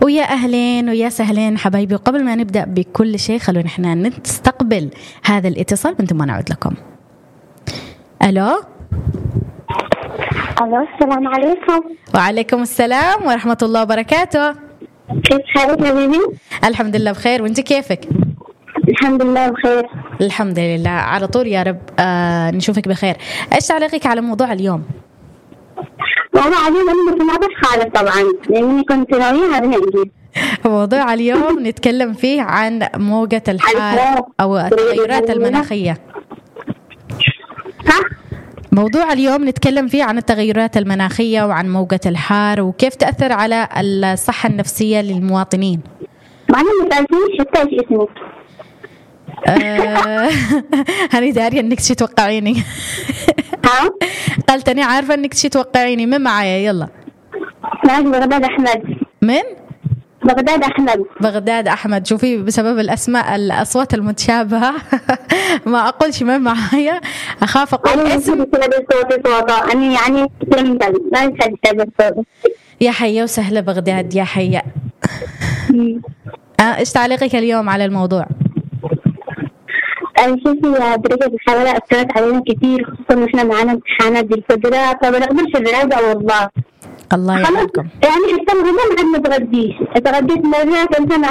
ويا أهلين ويا سهلين حبايبي. وقبل ما نبدأ بكل شيء خلونا إحنا نستقبل هذا الاتصال من ثم نعود لكم. ألو. ألو، السلام عليكم. وعليكم السلام ورحمة الله وبركاته. كيف حالك حبيبي؟ الحمد لله بخير، وانت كيفك؟ الحمد لله بخير. الحمد لله على طول يا رب. نشوفك بخير. ايش تعليقك على موضوع اليوم؟ موضوع اليوم أنا ما بعرف خالص طبعا لأني كنت ناوية بنجي. موضوع اليوم نتكلم فيه عن موجة الحار أو التغيرات المناخية. موضوع اليوم نتكلم فيه عن التغيرات المناخية وعن موجة الحار وكيف تأثر على الصحة النفسية للمواطنين. معنا مسألتني حتى إيش اسمك؟ أنا دارية إنك شي توقعيني. ها؟ قلت أنا عارفة إنك شي توقعيني. من معايا يلا؟ معك بغداد أحمد. من؟ بغداد أحمد. بغداد أحمد. شوفي بسبب الأسماء الأصوات المتشابهة ما أقولش من معايا، أخاف أقول اسم. أنا يعني لا يسجل. يا حيا وسهلة بغداد يا حيا. إيش تعليقك اليوم على الموضوع؟ شوفي درجة الحرارة أثرت علينا كثير، خصوصا إحنا معنا امتحانات بالفجرات فما نقدرش نراجع والله. الله يعينكم. يعني حتى الغداء ما عاد نتغديش، اتغديت مرات